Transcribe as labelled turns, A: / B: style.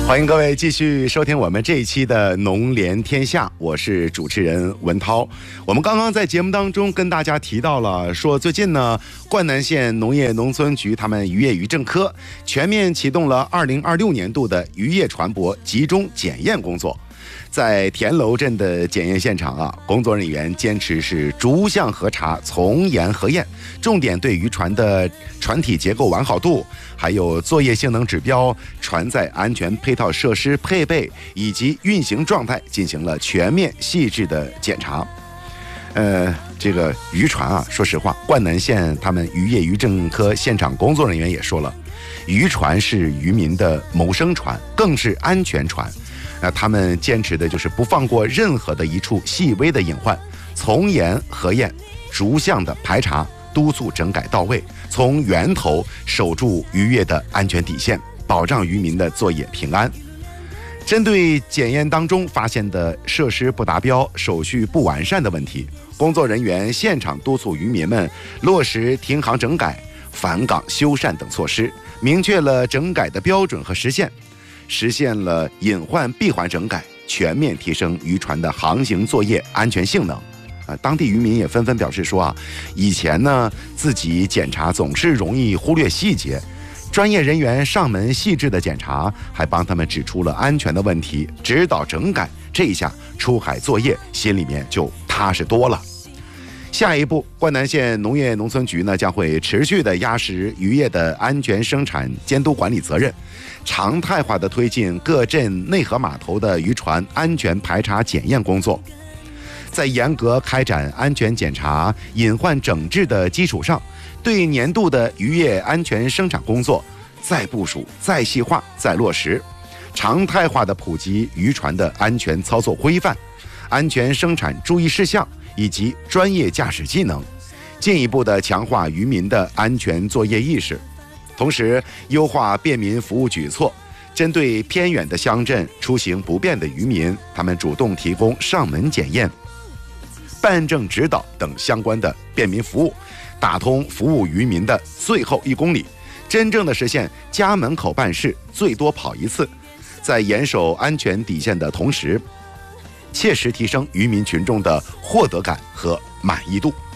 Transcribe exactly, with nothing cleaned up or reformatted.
A: 欢迎各位继续收听我们这一期的农联天下，我是主持人文涛。我们刚刚在节目当中跟大家提到了，说最近呢，灌南县农业农村局他们渔业渔政科全面启动了二零二六年度的渔业船舶集中检验工作。在田楼镇的检验现场啊，工作人员坚持是逐项核查、从严核验，重点对渔船的船体结构完好度，还有作业性能指标、船载安全配套设施配备以及运行状态进行了全面细致的检查。呃，这个渔船啊，说实话，灌南县他们渔业渔政科现场工作人员也说了，渔船是渔民的谋生船，更是安全船。那他们坚持的就是不放过任何的一处细微的隐患，从严核验，逐项的排查，督促整改到位，从源头守住渔业的安全底线，保障渔民的作业平安。针对检验当中发现的设施不达标、手续不完善的问题，工作人员现场督促渔民们落实停航整改、返岗修缮等措施，明确了整改的标准和时限，实现了隐患闭环整改，全面提升渔船的航行作业安全性能。啊，当地渔民也纷纷表示说啊，以前呢自己检查总是容易忽略细节，专业人员上门细致的检查，还帮他们指出了安全的问题，指导整改，这一下出海作业心里面就踏实多了。下一步，灌南县农业农村局呢将会持续的压实渔业的安全生产监督管理责任，常态化的推进各镇内河码头的渔船安全排查检验工作。在严格开展安全检查、隐患整治的基础上，对年度的渔业安全生产工作再部署、再细化、再落实，常态化的普及渔船的安全操作规范、安全生产注意事项以及专业驾驶技能，进一步的强化渔民的安全作业意识，同时优化便民服务举措，针对偏远的乡镇出行不便的渔民，他们主动提供上门检验、办证指导等相关的便民服务，打通服务渔民的最后一公里，真正的实现家门口办事最多跑一次，在严守安全底线的同时，切实提升渔民群众的获得感和满意度。